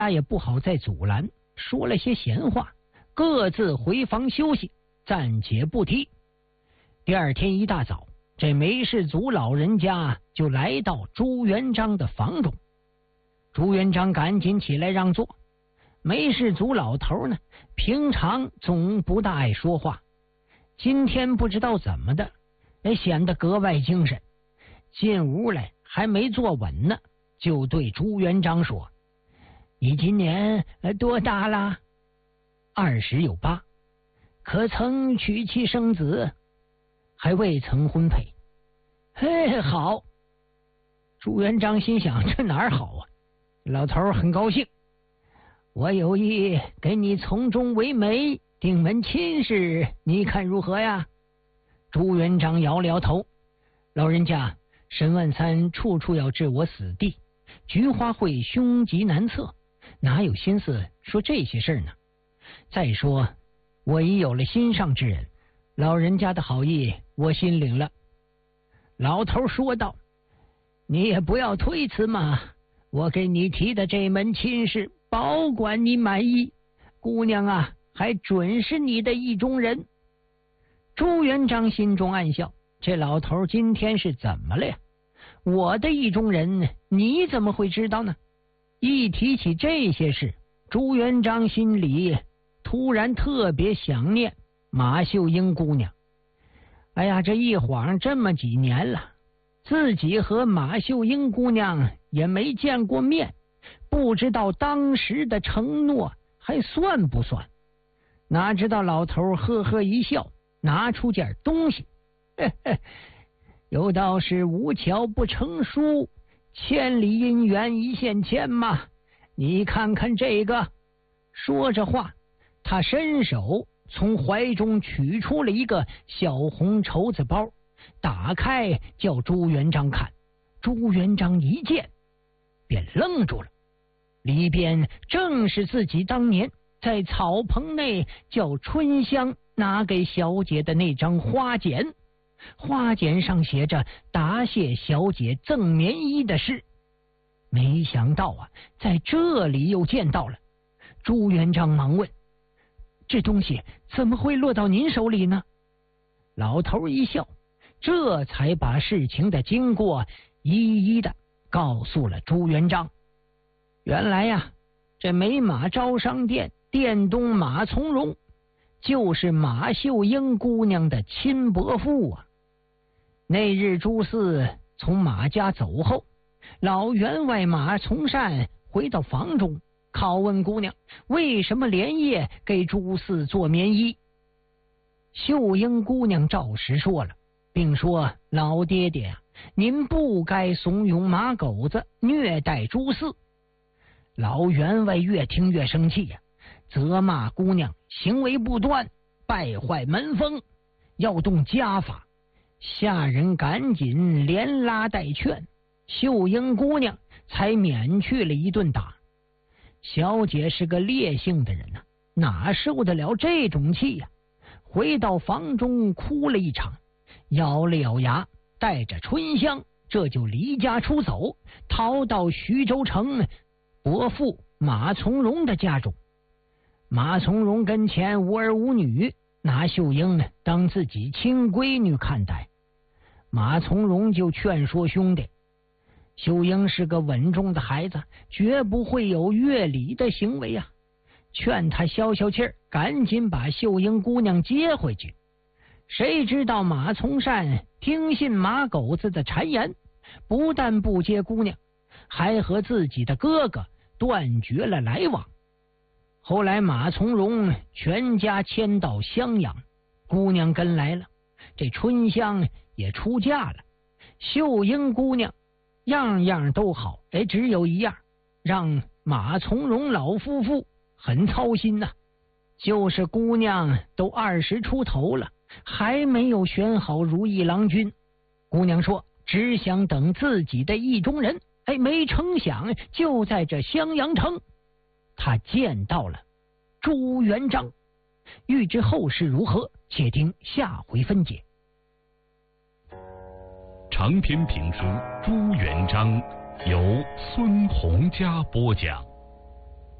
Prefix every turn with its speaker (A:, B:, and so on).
A: 他也不好再阻拦，说了些闲话，各自回房休息，暂且不提。第二天一大早，这梅氏族老人家就来到朱元璋的房中。朱元璋赶紧起来让座。梅氏族老头呢，平常总不大爱说话，今天不知道怎么的，也显得格外精神。进屋来还没坐稳呢，就对朱元璋说：“你今年多大了？”“20有8。”“可曾娶妻生子？”“还未曾婚配。”“嘿，好。”朱元璋心想，这哪儿好啊？老头很高兴，我有意给你从中为媒，定门亲事，你看如何呀？朱元璋摇了摇头，老人家，沈万三处处要置我死地，菊花会凶吉难测，哪有心思说这些事呢？再说我已有了心上之人，老人家的好意我心领了。老头说道：“你也不要推辞嘛，我给你提的这门亲事，保管你满意，姑娘啊，还准是你的意中人。”朱元璋心中暗笑，这老头今天是怎么了呀？我的意中人你怎么会知道呢？一提起这些事，朱元璋心里突然特别想念马秀英姑娘。哎呀，这一晃这么几年了，自己和马秀英姑娘也没见过面，不知道当时的承诺还算不算。哪知道老头呵呵一笑，拿出件东西，嘿嘿，有道是无巧不成书，千里姻缘一线牵嘛，你看看这个。说着话，他伸手从怀中取出了一个小红绸子包，打开叫朱元璋看。朱元璋一见便愣住了，里边正是自己当年在草棚内叫春香拿给小姐的那张花简。花简上写着答谢小姐赠棉衣的事。没想到啊，在这里又见到了。朱元璋忙问：“这东西怎么会落到您手里呢？”老头一笑，这才把事情的经过一一的告诉了朱元璋。原来呀，这美马招商店店东马从容就是马秀英姑娘的亲伯父啊。那日朱四从马家走后，老员外马从善回到房中，拷问姑娘为什么连夜给朱四做棉衣。秀英姑娘照实说了，并说：“老爹爹啊，您不该怂恿马狗子虐待朱四。”老员外越听越生气呀，责骂姑娘行为不端，败坏门风，要动家法。下人赶紧连拉带劝，秀英姑娘才免去了一顿打。小姐是个烈性的人呐，哪受得了这种气呀？回到房中哭了一场，咬了咬牙，带着春香这就离家出走，逃到徐州城伯父马从容的家中。马从容跟前无儿无女，拿秀英当自己亲闺女看待。马从容就劝说兄弟，秀英是个稳重的孩子，绝不会有越礼的行为啊，劝他消消气儿，赶紧把秀英姑娘接回去。谁知道马从善听信马狗子的谗言，不但不接姑娘，还和自己的哥哥断绝了来往。后来马从容全家迁到襄阳，姑娘跟来了，这春香也出嫁了。秀英姑娘样样都好，只有一样让马从容老夫妇很操心呐，就是姑娘都20出头了，还没有选好如意郎君。姑娘说只想等自己的意中人，没成想就在这襄阳城，她见到了朱元璋。欲知后事如何，且听下回分解。
B: 长篇评书《朱元璋》由孙洪嘉播讲。